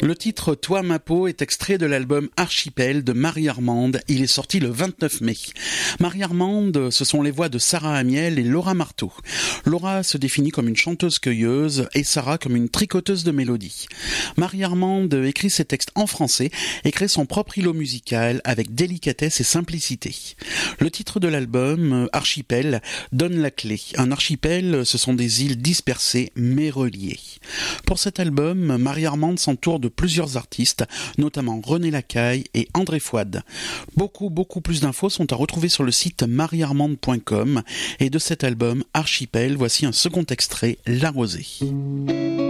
Le titre « Toi ma peau » est extrait de l'album Archipel de Marie-Armande. Il est sorti le 29 mai. Marie-Armande, ce sont les voix de Sarah Amiel et Laura Marteau. Laura se définit comme une chanteuse-cueilleuse et Sarah comme une tricoteuse de mélodies. Marie-Armande écrit ses textes en français et crée son propre îlot musical avec délicatesse et simplicité. Le titre de l'album, Archipel, donne la clé. Un archipel, ce sont des îles dispersées mais reliées. Pour cet album, Marie-Armande s'entoure de plusieurs artistes, notamment René Lacaille et André Fouad. Beaucoup plus d'infos sont à retrouver sur le site mariearmande.com et de cet album Archipel, voici un second extrait, La Rosée.